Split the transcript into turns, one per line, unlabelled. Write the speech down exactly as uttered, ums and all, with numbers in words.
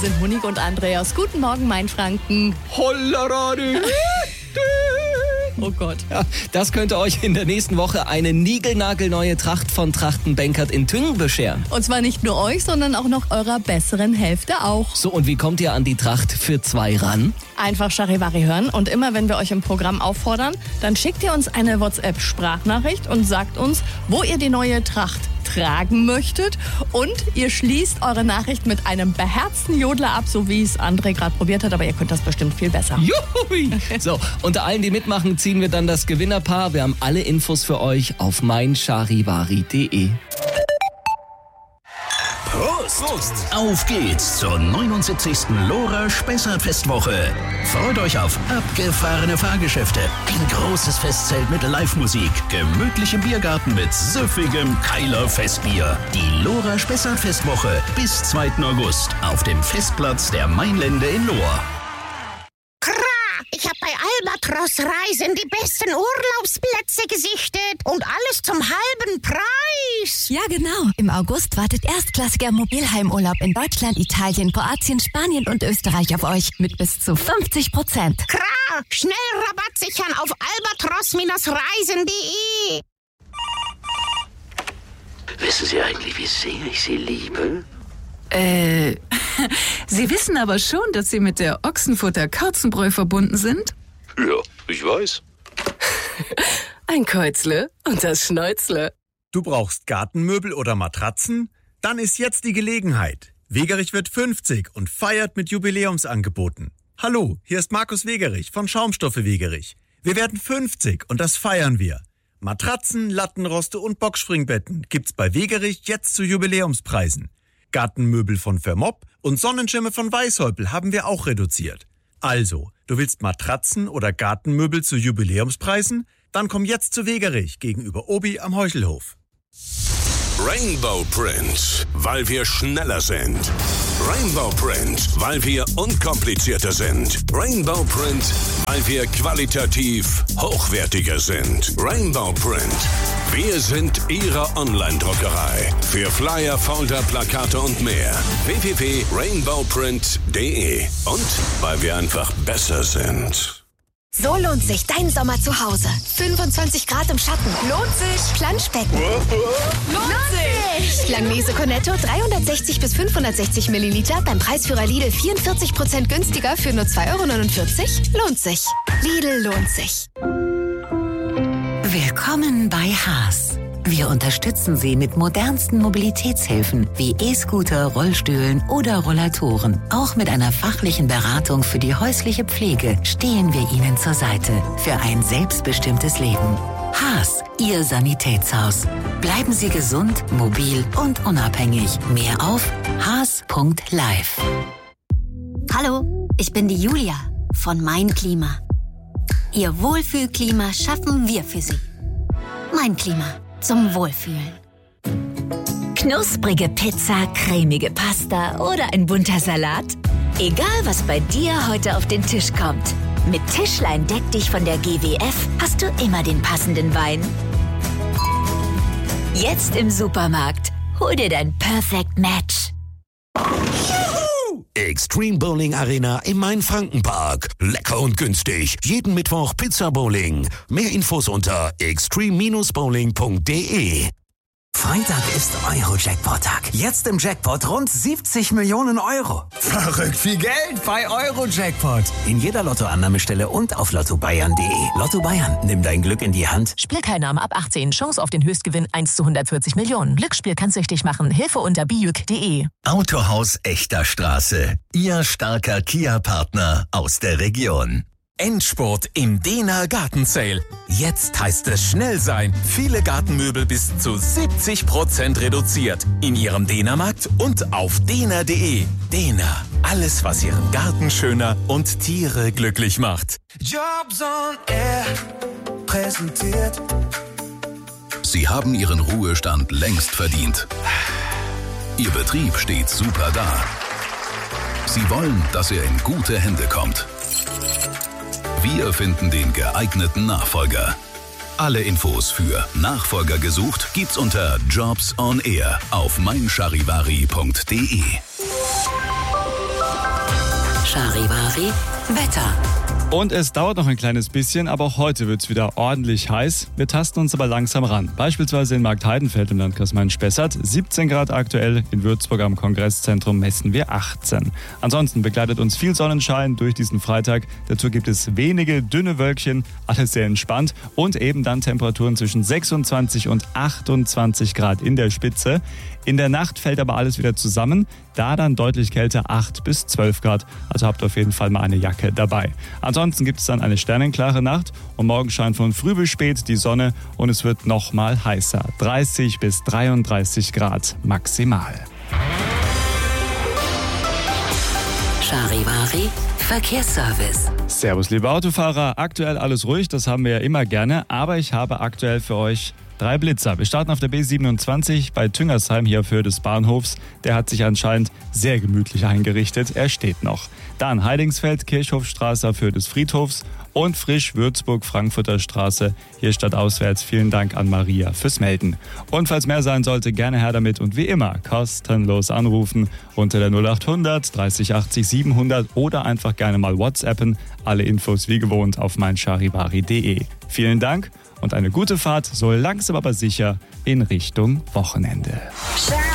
sind Honig und Andreas. Guten Morgen, Mainfranken.
Hollerade.
Oh Gott.
Ja, das könnte euch in der nächsten Woche eine niegelnagelneue Tracht von Trachtenbenkert in Thüngen bescheren.
Und zwar nicht nur euch, sondern auch noch eurer besseren Hälfte auch.
So, und wie kommt ihr an die Tracht für zwei ran?
Einfach Charivari hören und immer, wenn wir euch im Programm auffordern, dann schickt ihr uns eine WhatsApp-Sprachnachricht und sagt uns, wo ihr die neue Tracht tragen möchtet, und ihr schließt eure Nachricht mit einem beherzten Jodler ab, so wie es André gerade probiert hat, aber ihr könnt das bestimmt viel besser.
Juhui! So, unter allen, die mitmachen, ziehen wir dann das Gewinnerpaar. Wir haben alle Infos für euch auf mein charivari punkt de.
Prost! Prost! Auf geht's zur neunundsiebzigsten Lora Spessart-Festwoche. Freut euch auf abgefahrene Fahrgeschäfte, ein großes Festzelt mit Live-Musik, gemütlichem Biergarten mit süffigem Keiler Festbier. Die Lora Spessart-Festwoche bis zweiten August auf dem Festplatz der Mainlände in Lohr.
Ich habe bei Albatros Reisen die besten Urlaubsplätze gesichtet und alles zum halben Preis.
Ja, genau. Im August wartet erstklassiger Mobilheimurlaub in Deutschland, Italien, Kroatien, Spanien und Österreich auf euch mit bis zu fünfzig Prozent.
Klar, schnell Rabatt sichern auf albatros Reisen punkt de.
Wissen Sie eigentlich, wie sehr ich Sie liebe?
Äh, Sie wissen aber schon, dass Sie mit der Ochsenfutter Kauzenbräu verbunden sind?
Ja, ich weiß.
Ein Käuzle und das Schnäuzle.
Du brauchst Gartenmöbel oder Matratzen? Dann ist jetzt die Gelegenheit. Wegerich wird fünfzig und feiert mit Jubiläumsangeboten. Hallo, hier ist Markus Wegerich von Schaumstoffe Wegerich. Wir werden fünfzig und das feiern wir. Matratzen, Lattenroste und Boxspringbetten gibt's bei Wegerich jetzt zu Jubiläumspreisen. Gartenmöbel von Vermopp und Sonnenschirme von Weißhäupl haben wir auch reduziert. Also, du willst Matratzen oder Gartenmöbel zu Jubiläumspreisen? Dann komm jetzt zu Wegerich gegenüber Obi am Heuchelhof.
Rainbow Print, weil wir schneller sind. Rainbow Print, weil wir unkomplizierter sind. Rainbow Print, weil wir qualitativ hochwertiger sind. Rainbow Print, wir sind Ihre Online-Druckerei. Für Flyer, Folder, Plakate und mehr. w w w punkt rainbow print punkt de. Und weil wir einfach besser sind.
So lohnt sich dein Sommer zu Hause. fünfundzwanzig Grad im Schatten. Lohnt sich. Planschbecken. Lohnt sich. Langnese Cornetto dreihundertsechzig bis fünfhundertsechzig Milliliter beim Preisführer Lidl vierundvierzig Prozent günstiger für nur zwei Euro neunundvierzig. Lohnt sich. Lidl lohnt sich.
Willkommen bei Haas. Wir unterstützen Sie mit modernsten Mobilitätshilfen wie E-Scooter, Rollstühlen oder Rollatoren. Auch mit einer fachlichen Beratung für die häusliche Pflege stehen wir Ihnen zur Seite für ein selbstbestimmtes Leben. Haas, Ihr Sanitätshaus. Bleiben Sie gesund, mobil und unabhängig. Mehr auf haas punkt live.
Hallo, ich bin die Julia von Mein Klima. Ihr Wohlfühlklima schaffen wir für Sie. Mein Klima. Zum Wohlfühlen.
Knusprige Pizza, cremige Pasta oder ein bunter Salat? Egal, was bei dir heute auf den Tisch kommt. Mit Tischlein deck dich von der G W F hast du immer den passenden Wein. Jetzt im Supermarkt. Hol dir dein Perfect Match.
Extreme Bowling Arena im Mainfrankenpark. Lecker und günstig. Jeden Mittwoch Pizza Bowling. Mehr Infos unter extreme bowling punkt de.
Freitag ist Euro-Jackpot-Tag. Jetzt im Jackpot rund siebzig Millionen Euro. Verrückt viel Geld bei Euro-Jackpot. In jeder Lottoannahmestelle und auf lotto bayern punkt de. Lotto Bayern, nimm dein Glück in die Hand.
Spielteilnahme ab achtzehn. Chance auf den Höchstgewinn eins zu hundertvierzig Millionen. Glücksspiel kann süchtig machen. Hilfe unter bijuk punkt de.
Autohaus Echter Straße. Ihr starker Kia-Partner aus der Region.
Endspurt im Dehner Garten Sale. Jetzt heißt es schnell sein. Viele Gartenmöbel bis zu siebzig Prozent reduziert. In Ihrem Dehnermarkt und auf dehner punkt de. Dehner. Alles, was Ihren Garten schöner und Tiere glücklich macht.
Jobs on Air präsentiert.
Sie haben Ihren Ruhestand längst verdient. Ihr Betrieb steht super da. Sie wollen, dass er in gute Hände kommt. Wir finden den geeigneten Nachfolger. Alle Infos für Nachfolger gesucht gibt's unter Jobs on Air auf mein charivari punkt de.
Charivari Wetter.
Und es dauert noch ein kleines bisschen, aber auch heute wird es wieder ordentlich heiß. Wir tasten uns aber langsam ran. Beispielsweise in Marktheidenfeld im Landkreis Main-Spessart siebzehn Grad aktuell, in Würzburg am Kongresszentrum messen wir achtzehn. Ansonsten begleitet uns viel Sonnenschein durch diesen Freitag. Dazu gibt es wenige dünne Wölkchen, alles sehr entspannt und eben dann Temperaturen zwischen sechsundzwanzig und achtundzwanzig Grad in der Spitze. In der Nacht fällt aber alles wieder zusammen, da dann deutlich kälter, acht bis zwölf Grad. Also habt auf jeden Fall mal eine Jacke dabei. Ansonsten gibt es dann eine sternenklare Nacht und morgen scheint von früh bis spät die Sonne und es wird noch mal heißer. dreißig bis dreiunddreißig Grad maximal.
Charivari Verkehrsservice.
Servus liebe Autofahrer, aktuell alles ruhig, das haben wir ja immer gerne, aber ich habe aktuell für euch drei Blitzer. Wir starten auf der B siebenundzwanzig bei Tüngersheim hier auf Höhe des Bahnhofs. Der hat sich anscheinend sehr gemütlich eingerichtet. Er steht noch. Dann Heidingsfeld, Kirchhofstraße auf Höhe des Friedhofs und Frisch, Würzburg, Frankfurter Straße. Hier stadtauswärts. Vielen Dank an Maria fürs Melden. Und falls mehr sein sollte, gerne her damit und wie immer kostenlos anrufen unter der null achthundert dreißig achtzig siebenhundert oder einfach gerne mal WhatsAppen. Alle Infos wie gewohnt auf meincharivari punkt de. Vielen Dank und eine gute Fahrt, so langsam aber sicher in Richtung Wochenende.